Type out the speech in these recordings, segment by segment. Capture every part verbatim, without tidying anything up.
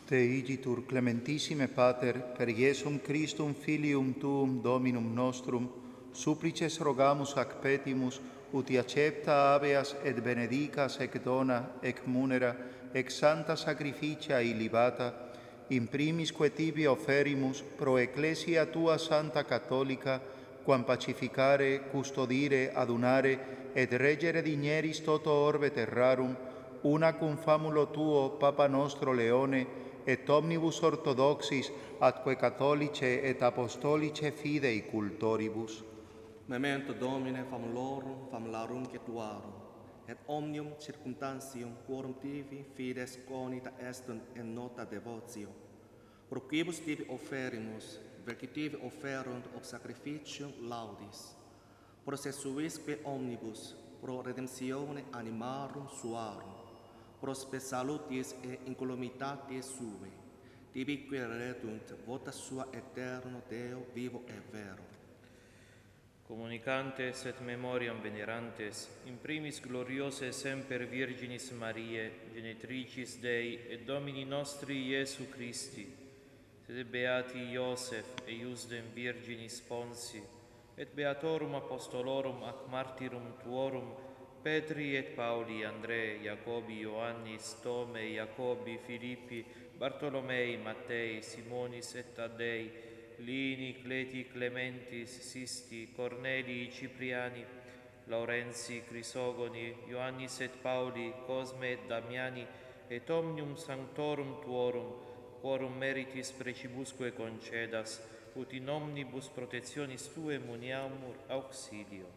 Te igitur clementissime Pater, per Iesum Christum Filium Tuum Dominum nostrum, supplices rogamus ac petimus, uti accepta habeas et benedicas ec dona, ec munera, ec santa sacrificia illibata, in primisque tibi offerimus pro Ecclesia Tua Santa Catholica, quam pacificare, custodire, adunare, et regere digneris toto orbe terrarum, una cum famulo Tuo, Papa nostro Leone, et omnibus orthodoxis atque catholice et apostolice fidei cultoribus. Memento Domine famulorum, famularum cetuarum, et omnium circumstantium quorum tibi fides conita estunt in nota devotio. Pro quibus tibi offerimus, velci tibi offerunt ob sacrificium laudis. Processuisque omnibus, pro redemptione animarum suarum, pro spe salutis et incolumitatis suae, tibique redunt vota sua eterno Deo vivo e vero. Communicantes et memoriam venerantes, in primis gloriose semper Virginis Mariae, genitricis Dei et Domini nostri Iesu Christi, sed beati Iosef e Iusdem Virginis Ponsi, et beatorum apostolorum ac martyrum tuorum, Petri et Pauli, Andrei, Jacobi, Ioannis, Tome, Jacobi, Filippi, Bartolomei, Mattei, Simonis et Taddei, Lini, Cleti, Clementis, Sisti, Cornelii, Cipriani, Laurenzi, Crisogoni, Ioannis et Pauli, Cosme et Damiani, et omnium sanctorum tuorum, quorum meritis precibusque concedas, ut in omnibus protectionis Tuae muniamur auxilio.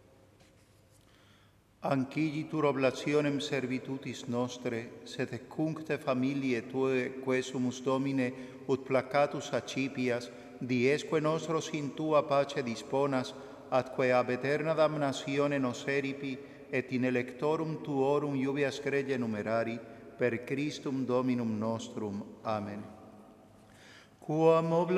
Anciditur oblationem servitutis nostre, sed cuncte familiae Tuae quesumus Domine, ut placatus accipias, diesque nostros in Tua pace disponas, atque ab eterna damnatione nos eripi, et in electorum Tuorum iubeas grege numerari, per Christum Dominum nostrum. Amen. Quam